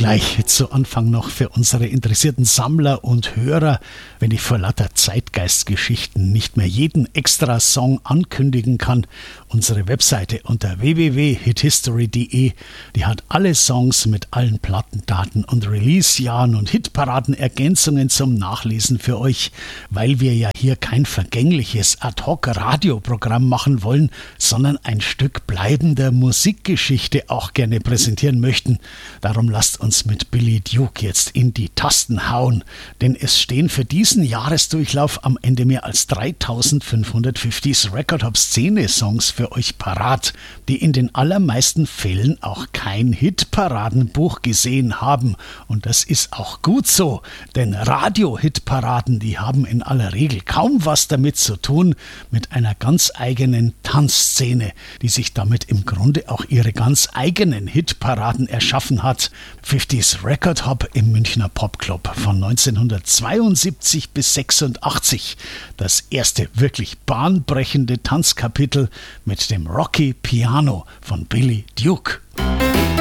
gleich zu Anfang noch für unsere interessierten Sammler und Hörer, wenn ich vor lauter Zeitgeistgeschichten nicht mehr jeden extra Song ankündigen kann. Unsere Webseite unter www.hithistory.de, die hat alle Songs mit allen Plattendaten und Releasejahren und Hitparaden-Ergänzungen zum Nachlesen für euch, weil wir ja hier kein vergängliches Ad-Hoc-Radioprogramm machen wollen, sondern ein Stück bleibender Musikgeschichte auch gerne präsentieren möchten. Darum lasst uns mit Billy Duke jetzt in die Tasten hauen, denn es stehen für diesen Jahresdurchlauf am Ende mehr als 3550 Record-Hop-Szene-Songs für euch parat, die in den allermeisten Fällen auch kein Hitparadenbuch gesehen haben. Und das ist auch gut so, denn Radio-Hitparaden, die haben in aller Regel kaum was damit zu tun, mit einer ganz eigenen Tanzszene, die sich damit im Grunde auch ihre ganz eigenen Hitparaden erschaffen hat. 50s Record Hop im Münchner Popclub von 1972 bis 86. Das erste wirklich bahnbrechende Tanzkapitel mit dem Rocky Piano von Billy Duke.